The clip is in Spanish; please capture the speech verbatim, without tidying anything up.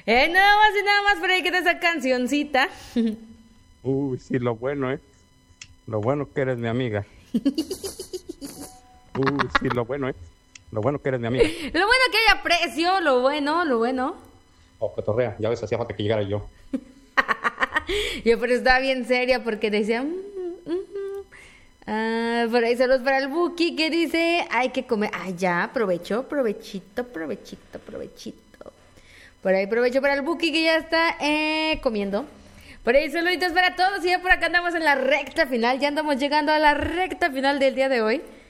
Eh, nada más y nada más por ahí queda esa cancioncita. Uy, sí, lo bueno, ¿eh? Lo bueno que eres mi amiga. Uy, sí, lo bueno, ¿eh? Lo bueno que eres mi amiga. Lo bueno que hay aprecio, lo bueno, lo bueno. Oh, cotorrea, ya ves, hacía falta que llegara yo. Yo pero estaba bien seria porque decía... "Mm, mm, mm". Ah, por ahí saludos para el Buki que dice, hay que comer. Ah, ya, provecho, provechito, provechito, provechito. Por ahí provecho para el Buki que ya está eh, comiendo. Por ahí saluditos para todos y ya por acá andamos en la recta final. Ya andamos llegando a la recta final del día de hoy.